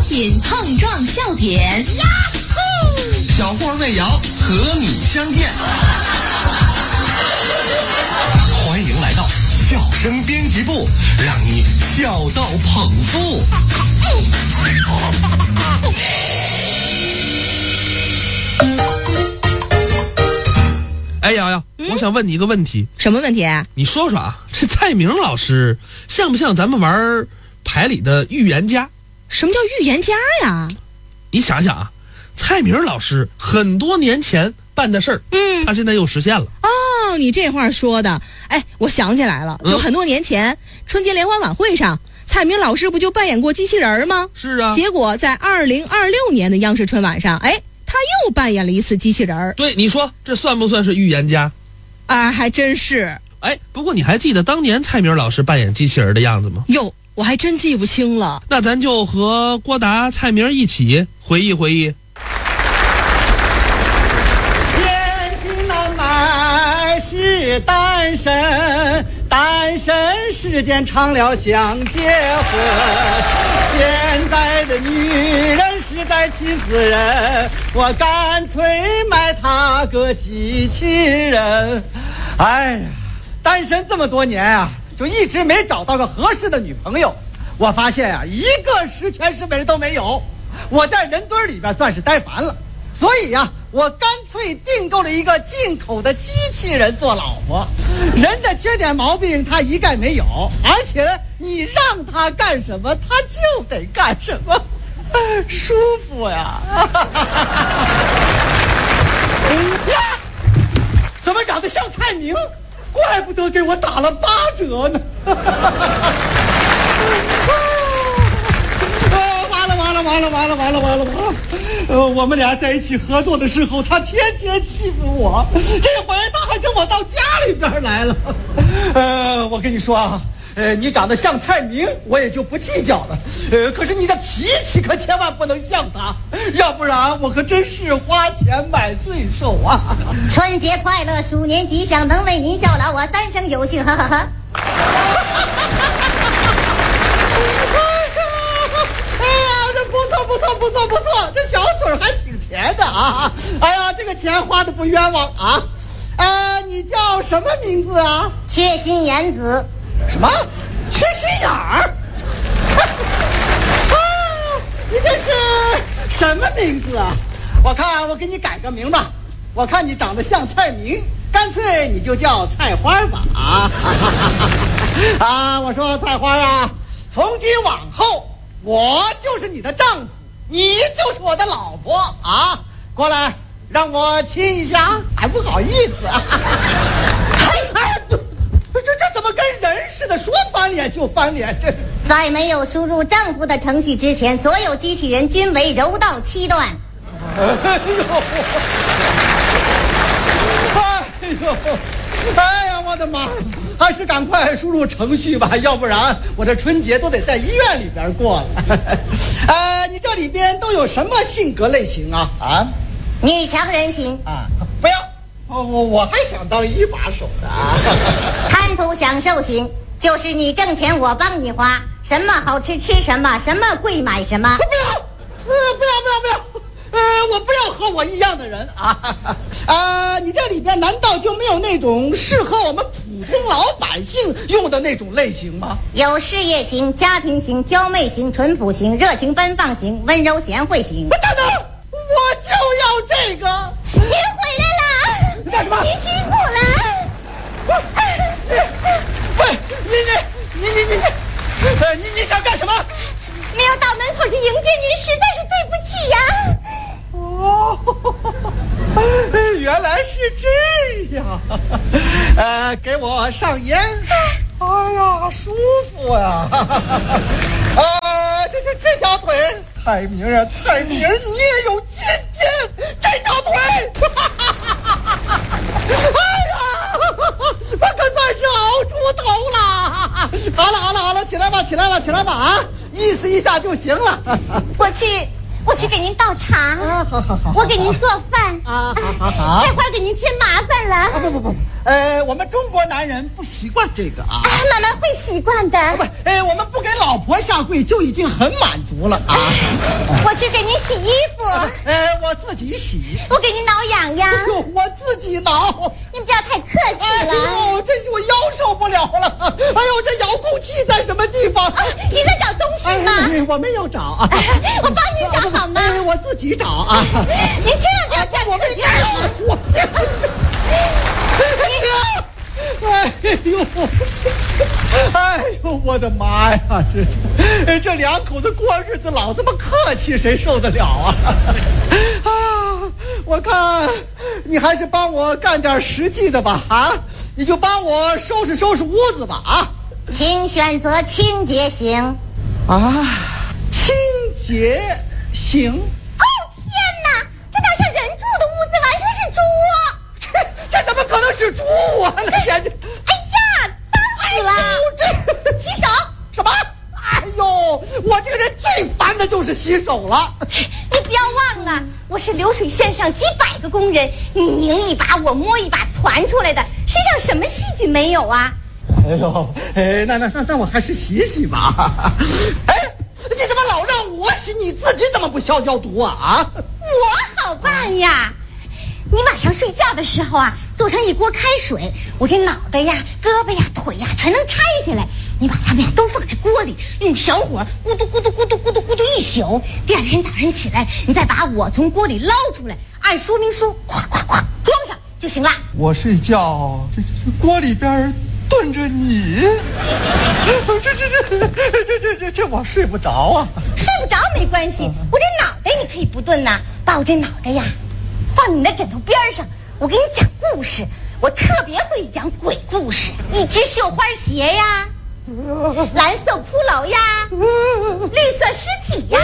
品碰撞笑点， 小霍魏瑶和你相见。欢迎来到笑声编辑部，让你笑到捧腹。 哎瑶瑶，我想问你一个问题。 什么问题？ 你说说啊，这蔡明老师像不像咱们玩牌里的预言家？ 什么叫预言家呀？ 你想想啊，蔡明老师很多年前办的事儿，他现在又实现了。 哦，你这话说的，哎，我想起来了，就很多年前春节联欢晚会上，蔡明老师不就扮演过机器人吗？ 是啊。 结果在2026年的央视春晚上，哎，他又扮演了一次机器人。 对，你说这算不算是预言家？ 啊，还真是。 哎，不过你还记得当年蔡明老师扮演机器人的样子吗？ 哟，我还真记不清了。 那咱就和郭达、蔡明一起回忆回忆。 千金难买是单身，单身时间长了想结婚。现在的女人实在气死人，我干脆买她个机器人。哎呀，单身这么多年啊，就一直没找到个合适的女朋友。我发现啊，一个十全十美的都没有，我在人堆里边算是呆烦了。所以呀，我干脆订购了一个进口的机器人做老婆。人的缺点毛病他一概没有，而且你让他干什么他就得干什么，舒服呀。呀，怎么长得像蔡明？怪不得给我打了8折呢。完了！我们俩在一起合作的时候，他天天欺负我，这回他还跟我到家里边来了。我跟你说啊，你长得像蔡明，我也就不计较了。可是你的脾气可千万不能像他，要不然我可真是花钱买罪受啊！ 春节快乐，鼠年吉祥，能为您效劳，我3生有幸，呵呵呵。不错，这小嘴还挺甜的啊！哎呀，这个钱花的不冤枉啊！你叫什么名字啊？ 缺心眼子。 什么？缺心眼儿？你这是什么名字啊？我看我给你改个名吧，我看你长得像蔡明，干脆你就叫菜花吧！我说菜花啊，从今往后我就是你的丈夫。你就是我的老婆啊！过来，让我亲一下，还不好意思啊！这怎么跟人似的，说翻脸就翻脸？这在没有输入丈夫的程序之前，所有机器人均为柔道7段。哎呀，我的妈！还是赶快输入程序吧，要不然我这春节都得在医院里边过了。你这里边都有什么性格类型啊？女强人型啊，不要，我还想当一把手的啊。 贪图享受型，就是你挣钱我帮你花，什么好吃吃什么，什么贵买什么。 不要！我不要和我一样的人啊！你这里边难道就没有那种适合我们普通老百姓用的那种类型吗？ 有事业型、家庭型、娇媚型、淳朴型、热情奔放型、温柔贤惠型。 等等，我就要这个！ 您回来了！ 干什么？ 您辛苦了！ 你想干什么？ 没有到门口去迎接您，实在是对不起呀！ 原来是这样。给我上烟。哎呀，舒服呀！这条腿，蔡明啊，蔡明，你也有今天这条腿！哎呀，我可算是熬出头了！好了，起来吧啊！意思一下就行了。 我去给您倒茶啊，好， 我给您做饭啊，好， 菜花给您添麻烦了。 不， 我们中国男人不习惯这个啊。 慢慢会习惯的。 不，我们不给老婆下跪就已经很满足了啊。 我去给你洗衣服。 我自己洗。 我给你挠痒痒。 我自己挠。 你不要太客气了。 哎呦，这我腰受不了了。哎呦，这遥控器在什么地方？ 你在找东西吗？ 我没有找啊。 我帮你找好吗？ 我自己找啊。 您千万不要站客气。 哎呦，我的妈呀！这两口子过日子老这么客气，谁受得了啊？我看你还是帮我干点实际的吧啊！你就帮我收拾收拾屋子吧啊！ 请选择清洁型。 清洁型。 哦天哪，这哪像人住的屋子，完全是猪窝。 这怎么可能是猪窝呢？简直！ 哎呀，脏死了！洗手。 什么？哎呦，我这个人最烦的就是洗手了。 你不要忘了，我是流水线上几百个工人，你拧一把我摸一把攒出来的，身上什么细菌没有啊？ 哎呦，那我还是洗洗吧。你怎么老让我洗，你自己怎么不消毒啊？ 我好办呀。你晚上睡觉的时候啊，做上一锅开水，我这脑袋呀、胳膊呀、腿呀全能拆下来，你把它们都放在锅里，用小火咕嘟咕嘟咕嘟咕嘟咕嘟一宿，第二天早上起来，你再把我从锅里捞出来，按说明书咵咵咵装上就行了。 我睡觉这锅里边炖着你，这我睡不着啊。 睡不着没关系，我这脑袋你可以不炖呐，把我这脑袋呀放你的枕头边上，我给你讲故事，我特别会讲鬼故事。一只绣花鞋呀，蓝色骷髅呀，绿色尸体呀。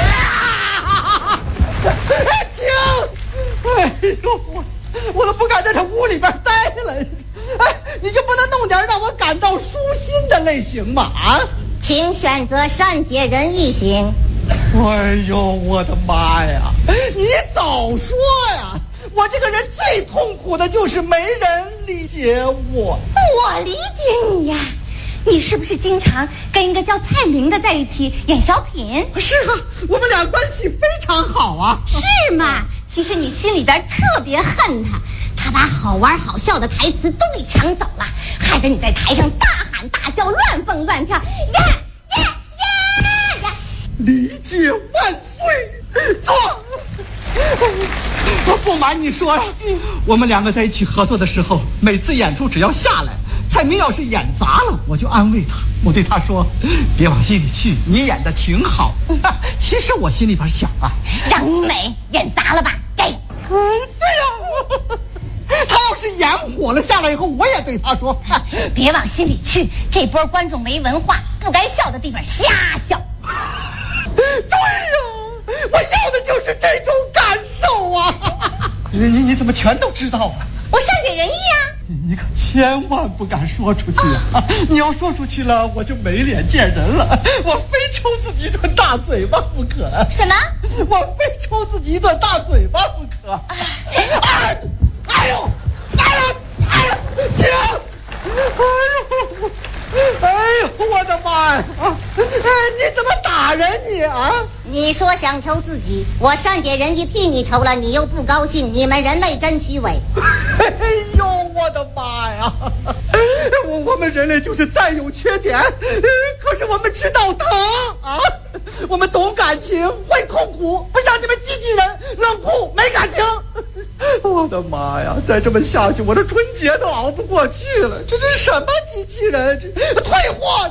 停！哎呦，我都不敢在这屋里边待了。你就不能弄点让我感到舒心的类型吗？啊？ 请选择善解人意型。 哎呦，我的妈呀！你早说呀！我这个人最痛苦的就是没人理解我。 我理解你呀，你是不是经常跟一个叫蔡明的在一起演小品？ 是啊，我们俩关系非常好啊。 是吗？其实你心里边特别恨他，他把好玩好笑的台词都给抢走了，害得你在台上大喊大叫、乱蹦乱跳，呀！ 理解万岁！坐。我不瞒你说，我们两个在一起合作的时候，每次演出只要下来，蔡明要是演砸了，我就安慰他，我对他说：“别往心里去，你演的挺好。”其实我心里边想啊， 让你美，演砸了吧？给。 对呀。他要是演火了下来以后，我也对他说：“ 别往心里去，这波观众没文化，不该笑的地方瞎笑。” 对呀，我要的就是这种感受啊！你怎么全都知道啊？ 我善解人意啊！ 你可千万不敢说出去啊！你要说出去了，我就没脸见人了。我非抽自己一顿大嘴巴不可。 什么？ 我非抽自己一顿大嘴巴不可。哎呦！停！哎呦，我的妈呀！你怎么打人你啊？ 你说想抽自己，我善解人意替你抽了，你又不高兴，你们人类真虚伪。 哎呦，我的妈呀！我们人类就是再有缺点，可是我们知道疼啊！我们懂感情，会痛苦，不像你们机器人冷酷没感情。我的妈呀！再这么下去，我的春节都熬不过去了。这是什么机器人？退货！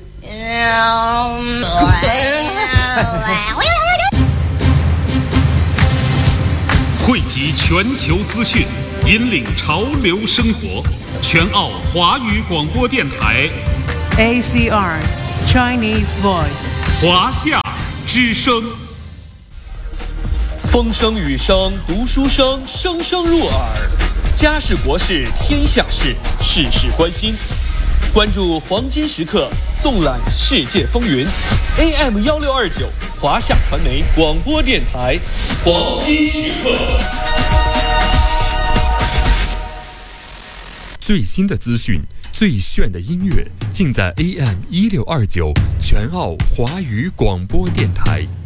汇集全球资讯，引领潮流生活。全澳华语广播电台 ACR Chinese Voice 华夏之声。 风声雨声读书声，声声入耳。家事国事天下事，事事关心。关注黄金时刻，纵览世界风云。AM1629华夏传媒广播电台，黄金时刻。 最新的资讯，最炫的音乐，尽在AM1629全澳华语广播电台。